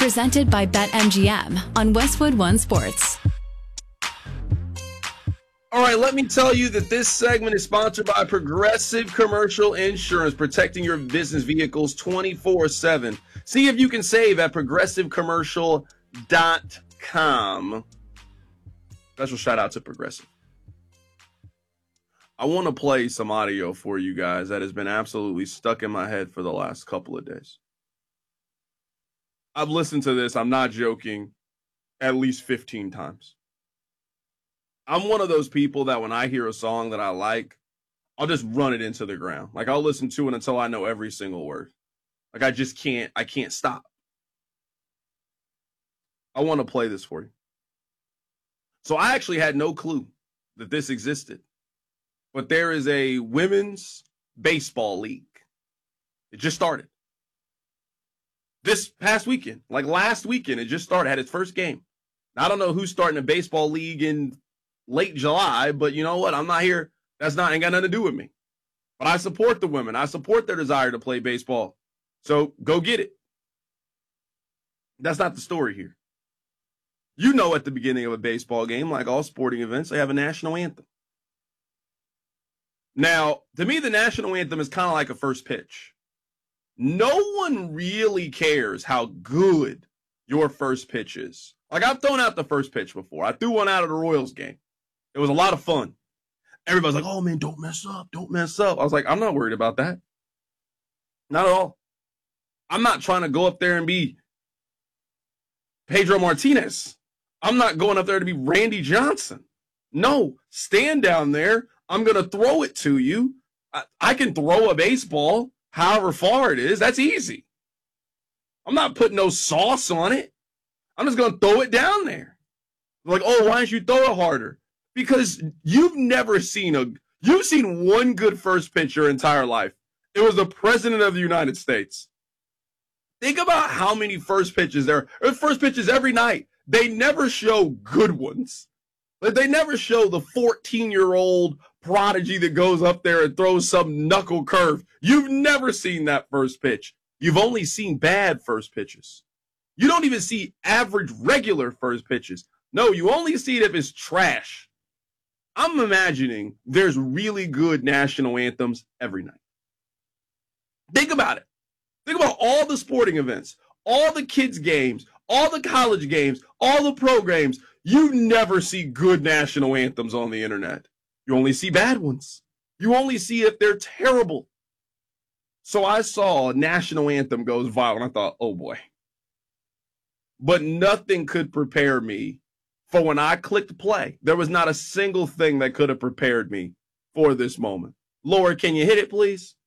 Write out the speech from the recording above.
Presented by BetMGM on Westwood One Sports. All right, let me tell you that this segment is sponsored by Progressive Commercial Insurance, protecting your business vehicles 24/7. See if you can save at progressivecommercial.com. Special shout out to Progressive. I want to play some audio for you guys that has been absolutely stuck in my head for the last couple of days. I've listened to this, I'm not joking, at least 15 times. I'm one of those people that when I hear a song that I like, I'll just run it into the ground. Like, I'll listen to it until I know every single word. Like, I can't stop. I want to play this for you. So I actually had no clue that this existed. But there is a women's baseball league. It just started. This past weekend, like last weekend, it just started, had its first game. Now, I don't know who's starting a baseball league in late July, but you know what? I'm not here. Ain't got nothing to do with me. But I support the women. I support their desire to play baseball. So go get it. That's not the story here. You know, at the beginning of a baseball game, like all sporting events, they have a national anthem. Now, to me, the national anthem is kind of like a first pitch. No one really cares how good your first pitch is. Like, I've thrown out the first pitch before. I threw one out at a Royals game. It was a lot of fun. Everybody's like, oh, man, don't mess up. Don't mess up. I was like, I'm not worried about that. Not at all. I'm not trying to go up there and be Pedro Martinez. I'm not going up there to be Randy Johnson. No, stand down there. I'm going to throw it to you. I can throw a baseball however far it is. That's easy. I'm not putting no sauce on it. I'm just going to throw it down there. Like, oh, why don't you throw it harder? Because you've seen one good first pitch your entire life. It was the president of the United States. Think about how many first pitches there are. There's first pitches every night. They never show good ones. Like, they never show the 14-year-old prodigy that goes up there and throws some knuckle curve. You've never seen that first pitch. You've only seen bad first pitches. You don't even see average, regular first pitches. No, you only see it if it's trash. I'm imagining there's really good national anthems every night. Think about it. Think about all the sporting events, all the kids' games, all the college games, all the pro games. You never see good national anthems on the internet. You only see bad ones. You only see if they're terrible. So I saw a national anthem goes viral, and I thought, oh boy. But nothing could prepare me for when I clicked play. There was not a single thing that could have prepared me for this moment. Laura, can you hit it, please?